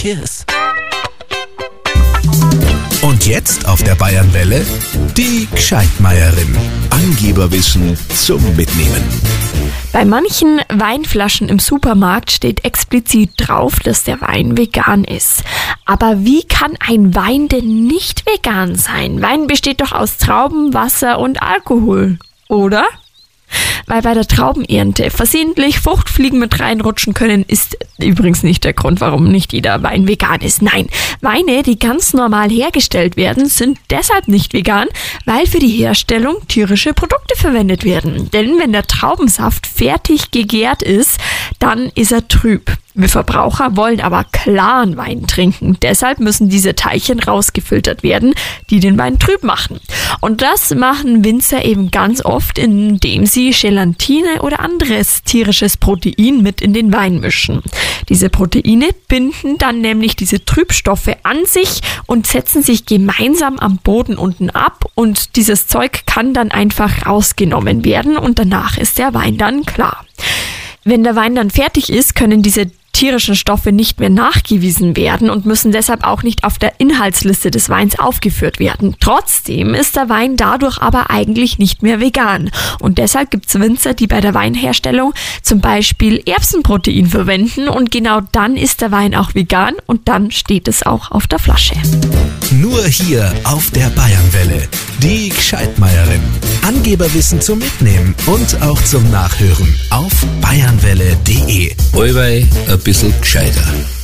Cheers. Und jetzt auf der Bayernwelle die Gscheidmeierin. Angeberwissen zum Mitnehmen. Bei manchen Weinflaschen im Supermarkt steht explizit drauf, dass der Wein vegan ist. Aber wie kann ein Wein denn nicht vegan sein? Wein besteht doch aus Trauben, Wasser und Alkohol, oder? Weil bei der Traubenernte versehentlich Fruchtfliegen mit reinrutschen können, ist übrigens nicht der Grund, warum nicht jeder Wein vegan ist. Nein, Weine, die ganz normal hergestellt werden, sind deshalb nicht vegan, weil für die Herstellung tierische Produkte verwendet werden. Denn wenn der Traubensaft fertig gegärt ist, dann ist er trüb. Wir Verbraucher wollen aber klaren Wein trinken. Deshalb müssen diese Teilchen rausgefiltert werden, die den Wein trüb machen. Und das machen Winzer eben ganz oft, indem sie Gelatine oder anderes tierisches Protein mit in den Wein mischen. Diese Proteine binden dann nämlich diese Trübstoffe an sich und setzen sich gemeinsam am Boden unten ab. Und dieses Zeug kann dann einfach rausgenommen werden und danach ist der Wein dann klar. Wenn der Wein dann fertig ist, können diese tierischen Stoffe nicht mehr nachgewiesen werden und müssen deshalb auch nicht auf der Inhaltsliste des Weins aufgeführt werden. Trotzdem ist der Wein dadurch aber eigentlich nicht mehr vegan. Und deshalb gibt es Winzer, die bei der Weinherstellung zum Beispiel Erbsenprotein verwenden und genau dann ist der Wein auch vegan und dann steht es auch auf der Flasche. Nur hier auf der Bayernwelle. Die Gscheidmeierin. Angeberwissen zum Mitnehmen und auch zum Nachhören auf bayernwelle.de. Allweil ein bisschen gescheiter.